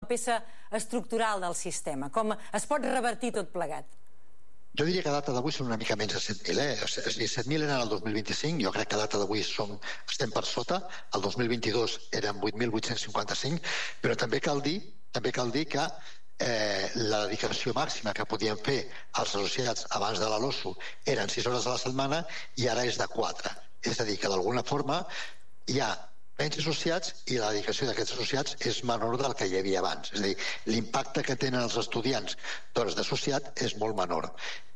peça estructural del sistema? Com es pot revertir tot plegat? Jo diria que a data d'avui són una mica menys de 7.000. És a dir, 7.000 eren el 2025, jo crec que a data d'avui estem per sota. El 2022 eren 8.855, però també cal dir que la dedicació màxima que podien fer els associats abans de la LOSU eren 6 hores a la setmana i ara és de 4. És a dir, que d'alguna forma hi ha menys associats i la dedicació d'aquests associats és menor del que hi havia abans. És a dir, l'impacte que tenen els estudiants d'hores d'associat és molt menor.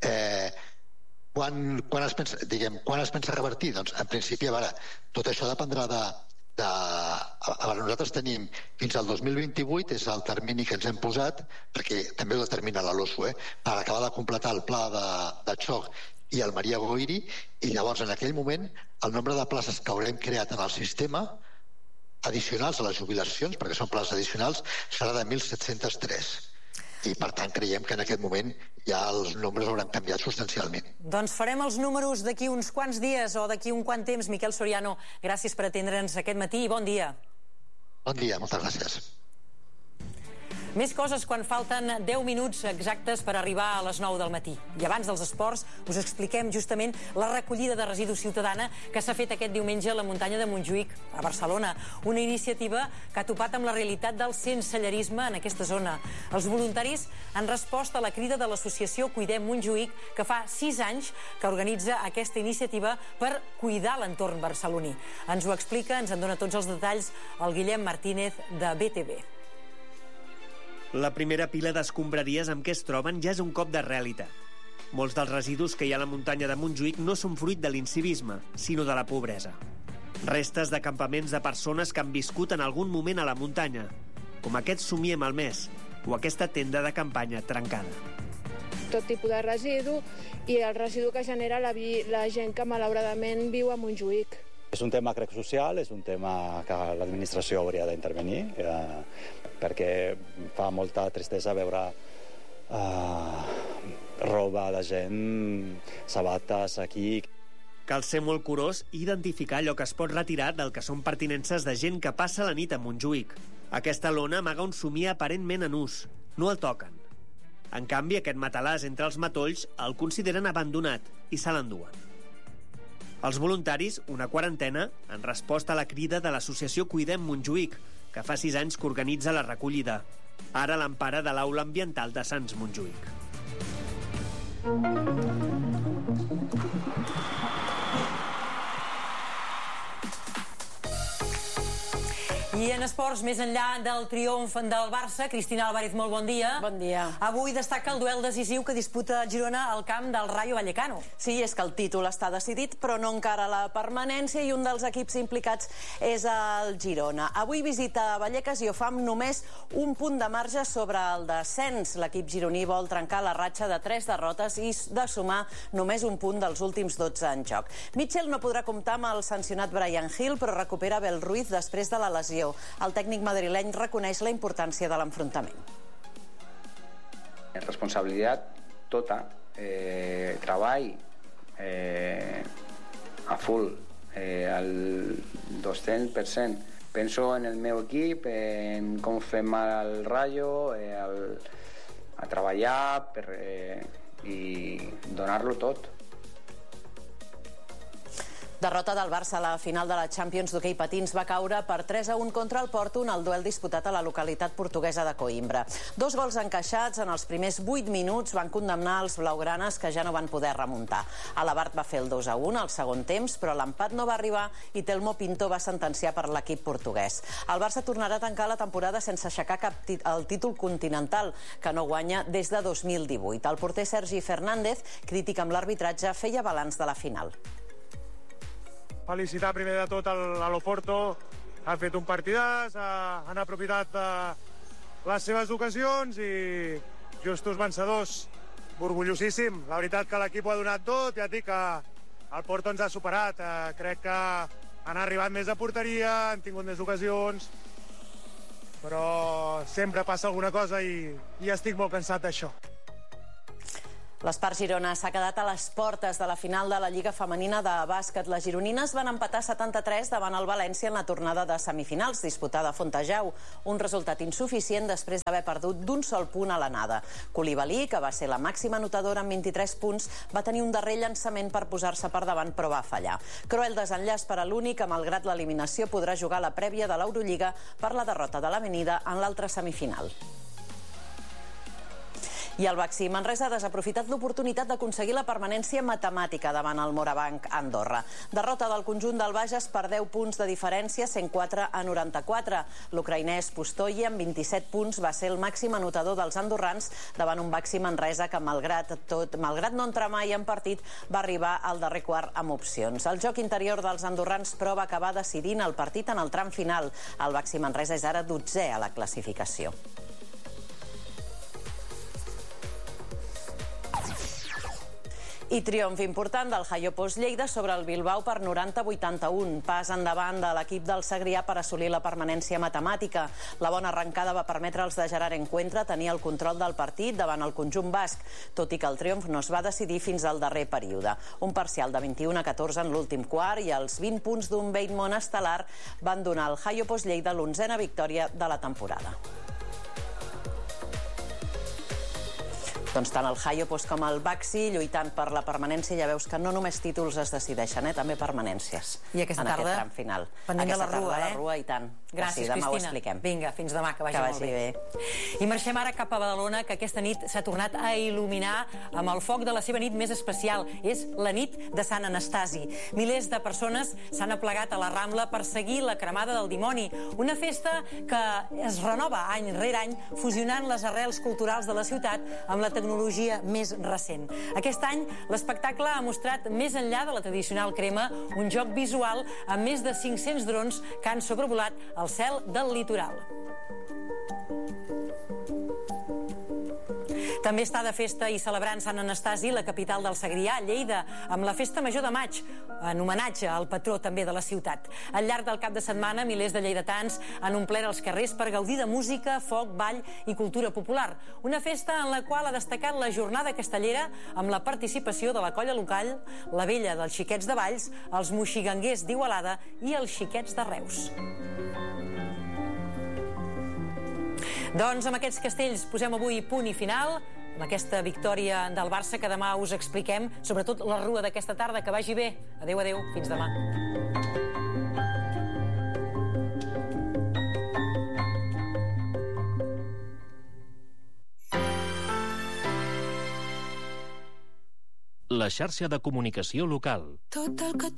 Quan es pensa revertir? Doncs, en principi, a veure, tot això dependrà nosaltres tenim fins al 2028, és el termini que ens hem posat, perquè també ho determina la LOSU, per acabar de completar el pla de xoc i el Maria Goiri, i llavors en aquell moment el nombre de places que haurem creat en el sistema addicionals a les jubilacions, perquè són places addicionals, serà de 1.703. I per tant creiem que en aquest moment ja els nombres hauran canviat substancialment. Doncs farem els números d'aquí uns quants dies o d'aquí un quant temps. Miquel Soriano, gràcies per atendre'ns aquest matí i bon dia. Bon dia, moltes gràcies. Més coses quan falten 10 minuts exactes per arribar a les 9 del matí. I abans dels esports us expliquem justament la recollida de residus ciutadana que s'ha fet aquest diumenge a la muntanya de Montjuïc, a Barcelona. Una iniciativa que ha topat amb la realitat del sensellerisme en aquesta zona. Els voluntaris han respost a la crida de l'associació Cuidem Montjuïc, que fa 6 anys que organitza aquesta iniciativa per cuidar l'entorn barceloní. Ens ho explica, ens en dona tots els detalls, el Guillem Martínez de BTV. La primera pila d'escombraries amb què es troben ja és un cop de realitat. Molts dels residus que hi ha a la muntanya de Montjuïc no són fruit de l'incivisme, sinó de la pobresa. Restes de campaments de persones que han viscut en algun moment a la muntanya, com aquest Somiem al Mes o aquesta tenda de campanya trencada. Tot tipus de residu i el residu que genera la gent que malauradament viu a Montjuïc. És un tema, crec, social, és un tema que l'administració hauria d'intervenir, perquè fa molta tristesa veure roba de gent, sabates aquí. Cal ser molt curós i identificar allò que es pot retirar del que són pertinences de gent que passa la nit a Montjuïc. Aquesta lona amaga un somia aparentment en ús. No el toquen. En canvi, aquest matalàs entre els matolls el consideren abandonat i se l'enduen. Els voluntaris, una quarantena, han respost a la crida de l'associació Cuidem Montjuïc, que fa 6 anys que organitza la recollida. Ara l'empara de l'Aula Ambiental de Sants Montjuïc. I en esports, més enllà del triomf del Barça, Cristina Álvarez, molt bon dia. Bon dia. Avui destaca el duel decisiu que disputa Girona al camp del Rayo Vallecano. Sí, és que el títol està decidit, però no encara la permanència, i un dels equips implicats és el Girona. Avui visita Vallecas i ho fa amb només un punt de marge sobre el descens. L'equip gironí vol trencar la ratxa de 3 derrotes i de sumar només un punt dels últims 12 en joc. Mitchell no podrà comptar amb el sancionat Bryan Gil, però recupera Abel Ruiz després de la lesió. El tècnic madrileny reconeix la importància de l'enfrontament. Responsabilitat tota, treball a full, al 200%. Penso en el meu equip, en com fem al Rayo, a treballar i donar-lo tot. Derrota del Barça a la final de la Champions d'hoquei patins va caure per 3-1 contra el Porto en el duel disputat a la localitat portuguesa de Coimbra. 2 gols encaixats en els primers 8 minuts van condemnar els blaugranes, que ja no van poder remuntar. Alabart va fer el 2-1 al segon temps, però l'empat no va arribar i Telmo Pinto va sentenciar per l'equip portuguès. El Barça tornarà a tancar la temporada sense aixecar el títol continental, que no guanya des de 2018. El porter Sergi Fernández, crític amb l'arbitratge, feia balanç de la final. Felicitar primer de tot a l'Oporto, ha fet un partidàs, han aprofitat les seves ocasions i justos vencedors. Orgullosíssim, la veritat que l'equip ho ha donat tot, ja et dic que el Porto ens ha superat, crec que han arribat més a porteria, han tingut més ocasions, però sempre passa alguna cosa i estic molt cansat d'això. L'Espart Girona s'ha quedat a les portes de la final de la Lliga Femenina de bàsquet. Les gironines van empatar 73 davant el València en la tornada de semifinals disputada a Fontejau. Un resultat insuficient després d'haver perdut d'un sol punt a l'anada. Coulibaly, que va ser la màxima anotadora amb 23 punts, va tenir un darrer llançament per posar-se per davant, però va fallar. Cruel desenllaç per a l'únic, que malgrat l'eliminació podrà jugar la prèvia de l'Eurolliga per la derrota de l'Avenida en l'altra semifinal. I el Baxi Manresa ha desaprofitat l'oportunitat d'aconseguir la permanència matemàtica davant el Morabanc Andorra. Derrota del conjunt del Bages per 10 punts de diferència, 104 a 94. L'ucraïnès Pustoye, amb 27 punts, va ser el màxim anotador dels andorrans davant un Baxi Manresa que, malgrat no entrar mai en partit, va arribar al darrer quart amb opcions. El joc interior dels andorrans, però, va acabar decidint el partit en el tram final. El Baxi Manresa és ara 12è a la classificació. I triomf important del Jaiopos Lleida sobre el Bilbao per 90-81. Pas endavant de l'equip del Segrià per assolir la permanència matemàtica. La bona arrencada va permetre als de Gerard Encuentra tenir el control del partit davant el conjunt basc, tot i que el triomf no es va decidir fins al darrer període. Un parcial de 21-14 en l'últim quart i els 20 punts d'un Veitmont estel·lar van donar al Jaiopos Lleida l'11a victòria de la temporada. Doncs tant el Jaiopos com el Baxi lluitant per la permanència. Ja veus que no només títols es decideixen, també permanències. I aquesta tarda, en aquest tram final. pendent de la Rua, la Rua, i tant. Gràcies, demà Cristina. ho expliquem. Vinga, fins demà, que vagi molt bé. I marxem ara cap a Badalona, que aquesta nit s'ha tornat a il·luminar amb el foc de la seva nit més especial. És la nit de Sant Anastasi. Milers de persones s'han aplegat a la Rambla per seguir la cremada del dimoni. Una festa que es renova any rere any, fusionant les arrels culturals de la ciutat amb la tecnologia més recent. Aquest any, l'espectacle ha mostrat, més enllà de la tradicional crema, un joc visual amb més de 500 drons que han sobrevolat el cel del litoral. També està de festa i celebrant Sant Anastasi la capital del Segrià, Lleida, amb la Festa Major de Maig, en homenatge al patró també de la ciutat. Al llarg del cap de setmana, milers de lleidatans han omplert els carrers per gaudir de música, foc, ball i cultura popular. Una festa en la qual ha destacat la jornada castellera amb la participació de la colla local, la Vella dels Xiquets de Valls, els Moixiganguers d'Igualada i els Xiquets de Reus. Doncs amb aquests castells posem avui punt i final, amb aquesta victòria del Barça que demà us expliquem, sobretot la Rua d'aquesta tarda. Que vagi bé. Adéu, adéu. Fins demà. La xarxa de comunicació local.